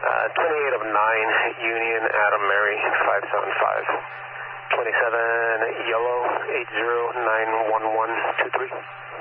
28 of 9, Union, Adam, Mary, 575. 27, yellow, 80, 91123.